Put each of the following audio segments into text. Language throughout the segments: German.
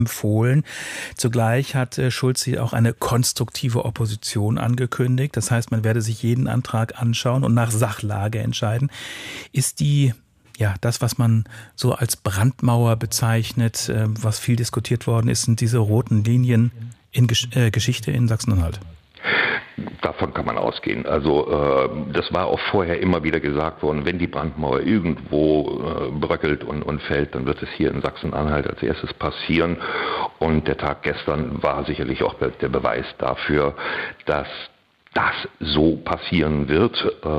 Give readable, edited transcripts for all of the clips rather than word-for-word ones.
empfohlen. Zugleich hat Schulze auch eine konstruktive Opposition angekündigt. Das heißt, man werde sich jeden Antrag anschauen und nach Sachlage entscheiden. Ist das, was man so als Brandmauer bezeichnet, was viel diskutiert worden ist, sind diese roten Linien in Geschichte in Sachsen-Anhalt? Davon kann man ausgehen. Also das war auch vorher immer wieder gesagt worden, wenn die Brandmauer irgendwo bröckelt und fällt, dann wird es hier in Sachsen-Anhalt als erstes passieren. Und der Tag gestern war sicherlich auch der Beweis dafür, dass das so passieren wird.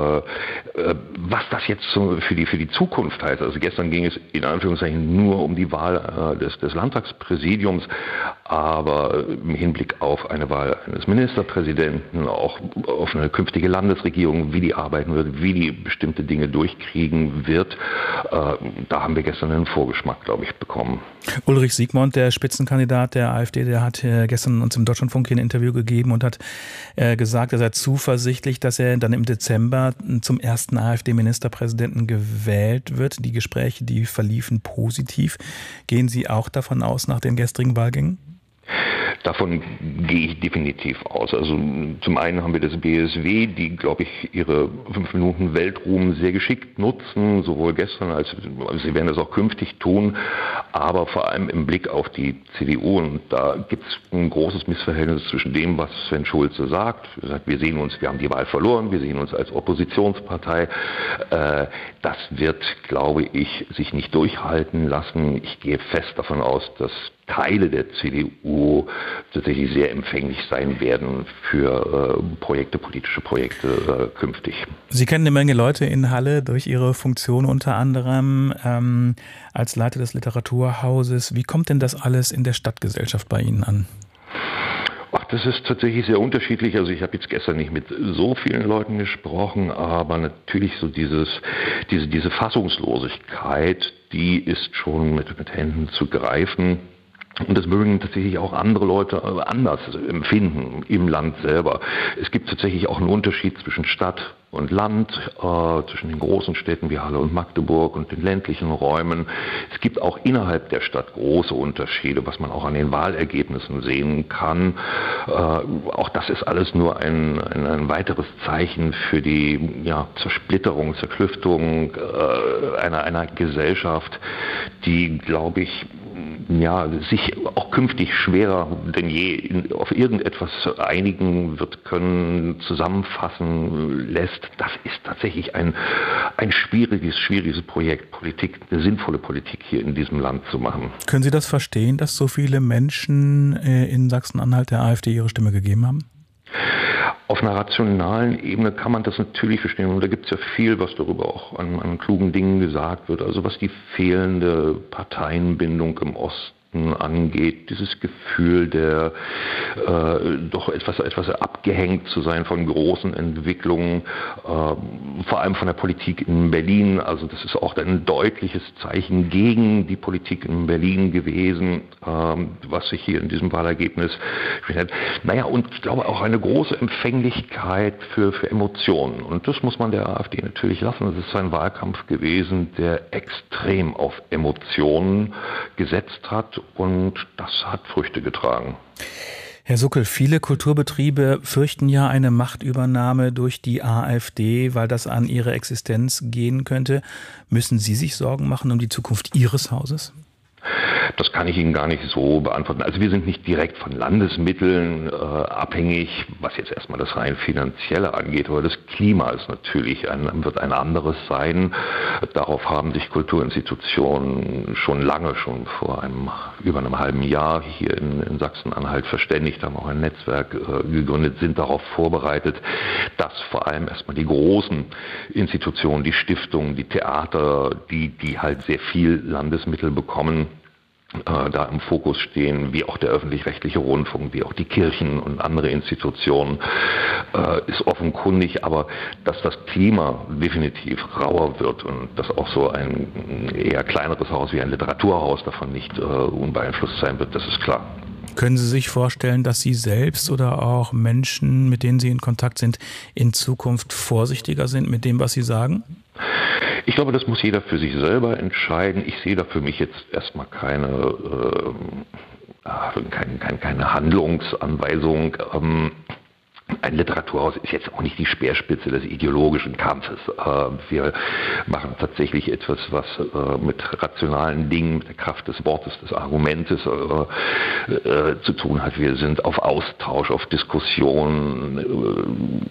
Was das jetzt für die Zukunft heißt, also gestern ging es in Anführungszeichen nur um die Wahl des Landtagspräsidiums, aber im Hinblick auf eine Wahl eines Ministerpräsidenten, auch auf eine künftige Landesregierung, wie die arbeiten wird, wie die bestimmte Dinge durchkriegen wird, da haben wir gestern einen Vorgeschmack, glaube ich, bekommen. Ulrich Siegmund, der Spitzenkandidat der AfD, der hat gestern uns im Deutschlandfunk hier ein Interview gegeben und hat gesagt, er sei zuversichtlich, dass er dann im Dezember zum ersten AfD-Ministerpräsidenten gewählt wird. Die Gespräche, die verliefen positiv. Gehen Sie auch davon aus nach den gestrigen Wahlgängen? Davon gehe ich definitiv aus. Also zum einen haben wir das BSW, die, glaube ich, ihre 5 Minuten Weltruhm sehr geschickt nutzen, sowohl gestern als sie werden das auch künftig tun, aber vor allem im Blick auf die CDU. Und da gibt es ein großes Missverhältnis zwischen dem, was Sven Schulze sagt. Er sagt, wir haben die Wahl verloren, wir sehen uns als Oppositionspartei. Das wird, glaube ich, sich nicht durchhalten lassen. Ich gehe fest davon aus, dass Teile der CDU tatsächlich sehr empfänglich sein werden für politische Projekte künftig. Sie kennen eine Menge Leute in Halle durch Ihre Funktion unter anderem als Leiter des Literaturhauses. Wie kommt denn das alles in der Stadtgesellschaft bei Ihnen an? Ach, das ist tatsächlich sehr unterschiedlich. Also ich habe jetzt gestern nicht mit so vielen Leuten gesprochen, aber natürlich so diese Fassungslosigkeit, die ist schon mit Händen zu greifen. Und das mögen tatsächlich auch andere Leute anders empfinden im Land selber. Es gibt tatsächlich auch einen Unterschied zwischen Stadt und Land, zwischen den großen Städten wie Halle und Magdeburg und den ländlichen Räumen. Es gibt auch innerhalb der Stadt große Unterschiede, was man auch an den Wahlergebnissen sehen kann. Auch das ist alles nur ein weiteres Zeichen für die Zersplitterung, Zerklüftung einer Gesellschaft, die, glaube ich, sich auch künftig schwerer denn je auf irgendetwas einigen wird können, zusammenfassen lässt. Das ist tatsächlich ein schwieriges Projekt, eine sinnvolle Politik hier in diesem Land zu machen. Können Sie das verstehen, dass so viele Menschen in Sachsen-Anhalt der AfD ihre Stimme gegeben haben? Auf einer rationalen Ebene kann man das natürlich verstehen und da gibt es ja viel, was darüber auch an klugen Dingen gesagt wird. Also was die fehlende Parteienbindung im Osten angeht, dieses Gefühl der doch etwas abgehängt zu sein von großen Entwicklungen, vor allem von der Politik in Berlin. Also das ist auch ein deutliches Zeichen gegen die Politik in Berlin gewesen, was sich hier in diesem Wahlergebnis hat. Und ich glaube auch eine große Empfänglichkeit für Emotionen. Und das muss man der AfD natürlich lassen. Es ist ein Wahlkampf gewesen, der extrem auf Emotionen gesetzt hat. Und das hat Früchte getragen. Herr Suckel, viele Kulturbetriebe fürchten ja eine Machtübernahme durch die AfD, weil das an ihre Existenz gehen könnte. Müssen Sie sich Sorgen machen um die Zukunft Ihres Hauses? Das kann ich Ihnen gar nicht so beantworten. Also wir sind nicht direkt von Landesmitteln abhängig, was jetzt erstmal das rein Finanzielle angeht, aber das Klima ist natürlich wird ein anderes sein. Darauf haben sich Kulturinstitutionen schon vor über einem halben Jahr hier in Sachsen-Anhalt verständigt, haben auch ein Netzwerk gegründet, sind darauf vorbereitet, dass vor allem erstmal die großen Institutionen, die Stiftungen, die Theater, die halt sehr viel Landesmittel bekommen, da im Fokus stehen, wie auch der öffentlich-rechtliche Rundfunk, wie auch die Kirchen und andere Institutionen, ist offenkundig, aber dass das Klima definitiv rauer wird und dass auch so ein eher kleineres Haus wie ein Literaturhaus davon nicht unbeeinflusst sein wird, das ist klar. Können Sie sich vorstellen, dass Sie selbst oder auch Menschen, mit denen Sie in Kontakt sind, in Zukunft vorsichtiger sind mit dem, was Sie sagen? Ich glaube, das muss jeder für sich selber entscheiden. Ich sehe da für mich jetzt erstmal keine keine Handlungsanweisung. Ein Literaturhaus ist jetzt auch nicht die Speerspitze des ideologischen Kampfes. Wir machen tatsächlich etwas, was mit rationalen Dingen, mit der Kraft des Wortes, des Argumentes zu tun hat. Wir sind auf Austausch, auf Diskussion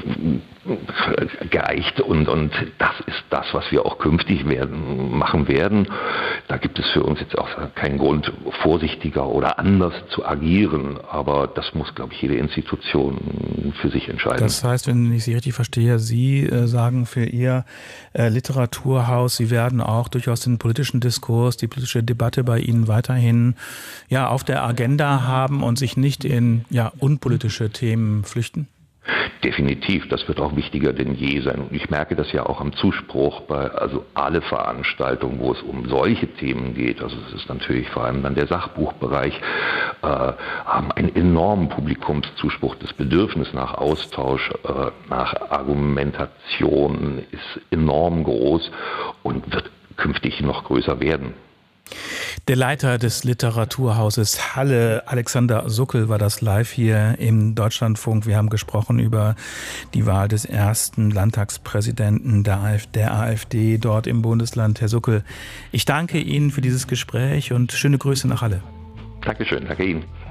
geeicht und das ist das, was wir auch künftig machen werden. Da gibt es für uns jetzt auch keinen Grund, vorsichtiger oder anders zu agieren, aber das muss, glaube ich, jede Institution für sich entscheiden. Das heißt, wenn ich Sie richtig verstehe, Sie sagen für Ihr Literaturhaus, Sie werden auch durchaus den politischen Diskurs, die politische Debatte bei Ihnen weiterhin auf der Agenda haben und sich nicht in unpolitische Themen flüchten? Definitiv, das wird auch wichtiger denn je sein. Und ich merke das ja auch am Zuspruch bei alle Veranstaltungen, wo es um solche Themen geht. Also es ist natürlich vor allem dann der Sachbuchbereich, haben einen enormen Publikumszuspruch. Das Bedürfnis nach Austausch, nach Argumentation ist enorm groß und wird künftig noch größer werden. Der Leiter des Literaturhauses Halle, Alexander Suckel, war das live hier im Deutschlandfunk. Wir haben gesprochen über die Wahl des ersten Landtagspräsidenten der AfD dort im Bundesland. Herr Suckel, ich danke Ihnen für dieses Gespräch und schöne Grüße nach Halle. Dankeschön, danke Ihnen.